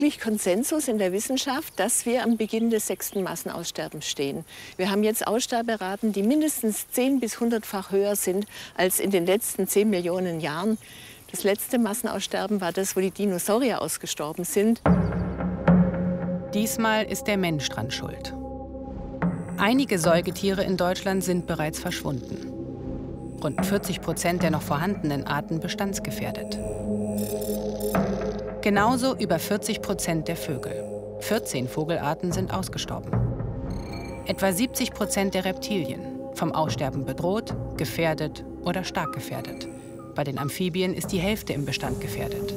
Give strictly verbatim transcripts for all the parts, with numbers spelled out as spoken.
Konsensus in der Wissenschaft, dass wir am Beginn des sechsten Massenaussterbens stehen. Wir haben jetzt Aussterberaten, die mindestens zehn- bis hundertfach höher sind als in den letzten zehn Millionen Jahren. Das letzte Massenaussterben war das, wo die Dinosaurier ausgestorben sind. Diesmal ist der Mensch dran schuld. Einige Säugetiere in Deutschland sind bereits verschwunden. Rund vierzig Prozent der noch vorhandenen Arten bestandsgefährdet. Genauso über vierzig Prozent der Vögel. vierzehn Vogelarten sind ausgestorben. Etwa siebzig Prozent der Reptilien, vom Aussterben bedroht, gefährdet oder stark gefährdet. Bei den Amphibien ist die Hälfte im Bestand gefährdet.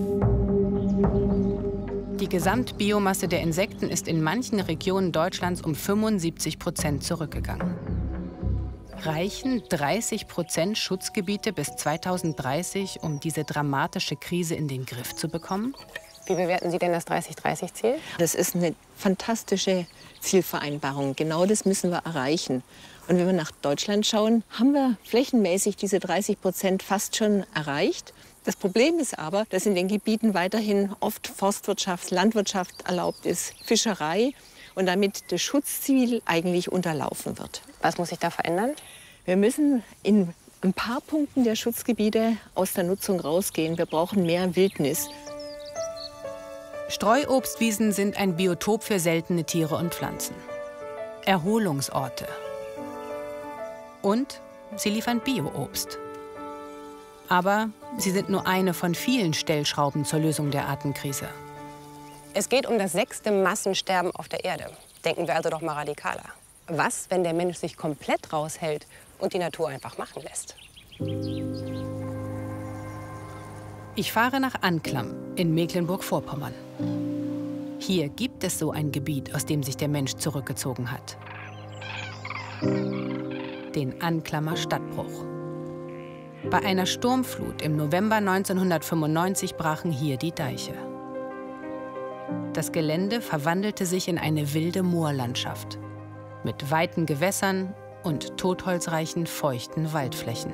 Die Gesamtbiomasse der Insekten ist in manchen Regionen Deutschlands um fünfundsiebzig Prozent zurückgegangen. Reichen dreißig Prozent Schutzgebiete bis zweitausenddreißig, um diese dramatische Krise in den Griff zu bekommen? Wie bewerten Sie denn das dreißig dreißig Ziel? Das ist eine fantastische Zielvereinbarung. Genau das müssen wir erreichen. Und wenn wir nach Deutschland schauen, haben wir flächenmäßig diese dreißig Prozent fast schon erreicht. Das Problem ist aber, dass in den Gebieten weiterhin oft Forstwirtschaft, Landwirtschaft erlaubt ist, Fischerei und damit das Schutzziel eigentlich unterlaufen wird. Was muss sich da verändern? Wir müssen in ein paar Punkten der Schutzgebiete aus der Nutzung rausgehen. Wir brauchen mehr Wildnis. Streuobstwiesen sind ein Biotop für seltene Tiere und Pflanzen. Erholungsorte. Und sie liefern Bio-Obst. Aber sie sind nur eine von vielen Stellschrauben zur Lösung der Artenkrise. Es geht um das sechste Massensterben auf der Erde. Denken wir also doch mal radikaler. Was, wenn der Mensch sich komplett raushält und die Natur einfach machen lässt? Ich fahre nach Anklam in Mecklenburg-Vorpommern. Hier gibt es so ein Gebiet, aus dem sich der Mensch zurückgezogen hat. Den Anklammer Stadtbruch. Bei einer Sturmflut im November neunzehnhundertfünfundneunzig brachen hier die Deiche. Das Gelände verwandelte sich in eine wilde Moorlandschaft mit weiten Gewässern und totholzreichen, feuchten Waldflächen.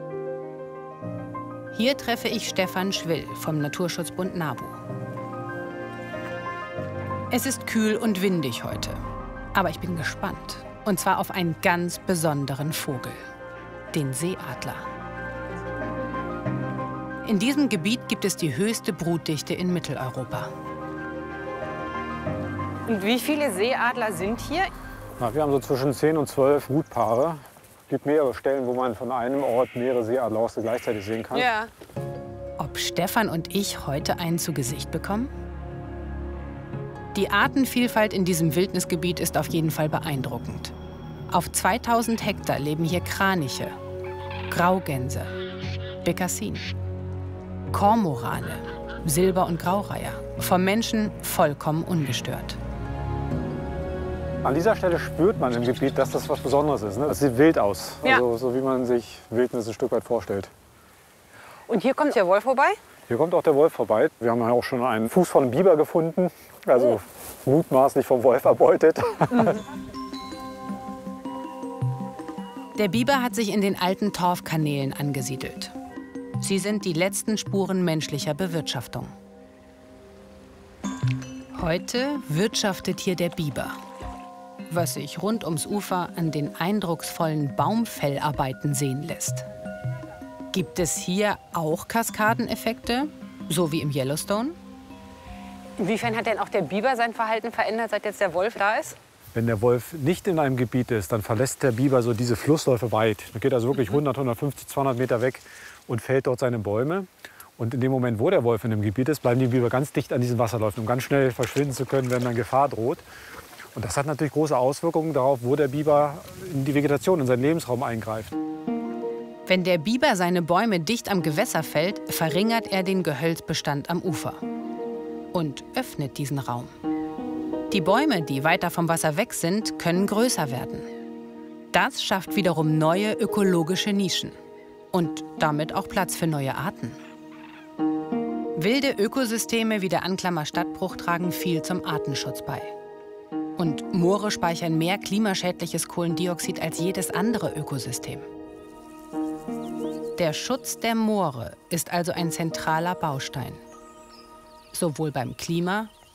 Hier treffe ich Stefan Schwill vom Naturschutzbund NABU. Es ist kühl und windig heute, aber ich bin gespannt. Und zwar auf einen ganz besonderen Vogel, den Seeadler. In diesem Gebiet gibt es die höchste Brutdichte in Mitteleuropa. Und wie viele Seeadler sind hier? Na, wir haben so zwischen zehn und zwölf Brutpaare. Es gibt mehrere Stellen, wo man von einem Ort mehrere Seeadler gleichzeitig sehen kann. Ja. Ob Stefan und ich heute einen zu Gesicht bekommen? Die Artenvielfalt in diesem Wildnisgebiet ist auf jeden Fall beeindruckend. Auf zweitausend Hektar leben hier Kraniche, Graugänse, Bekassin, Kormorane, Silber- und Graureiher, vom Menschen vollkommen ungestört. An dieser Stelle spürt man im Gebiet, dass das was Besonderes ist. Ne? Das sieht wild aus, Ja. also, so wie man sich Wildnis ein Stück weit vorstellt. Und hier kommt der Wolf vorbei? Hier kommt auch der Wolf vorbei. Wir haben ja auch schon einen Fuß von einem Biber gefunden, also oh. mutmaßlich vom Wolf erbeutet. Mhm. Der Biber hat sich in den alten Torfkanälen angesiedelt. Sie sind die letzten Spuren menschlicher Bewirtschaftung. Heute wirtschaftet hier der Biber, was sich rund ums Ufer an den eindrucksvollen Baumfellarbeiten sehen lässt. Gibt es hier auch Kaskadeneffekte, so wie im Yellowstone? Inwiefern hat denn auch der Biber sein Verhalten verändert, seit jetzt der Wolf da ist? Wenn der Wolf nicht in einem Gebiet ist, dann verlässt der Biber so diese Flussläufe weit. Er geht also wirklich hundert, hundertfünfzig, zweihundert Meter weg und fällt dort seine Bäume. Und in dem Moment, wo der Wolf in dem Gebiet ist, bleiben die Biber ganz dicht an diesen Wasserläufen, um ganz schnell verschwinden zu können, wenn dann Gefahr droht. Und das hat natürlich große Auswirkungen darauf, wo der Biber in die Vegetation, in seinen Lebensraum eingreift. Wenn der Biber seine Bäume dicht am Gewässer fällt, verringert er den Gehölzbestand am Ufer und öffnet diesen Raum. Die Bäume, die weiter vom Wasser weg sind, können größer werden. Das schafft wiederum neue ökologische Nischen und damit auch Platz für neue Arten. Wilde Ökosysteme wie der Anklammer Stadtbruch tragen viel zum Artenschutz bei. Und Moore speichern mehr klimaschädliches Kohlendioxid als jedes andere Ökosystem. Der Schutz der Moore ist also ein zentraler Baustein. Sowohl beim Klima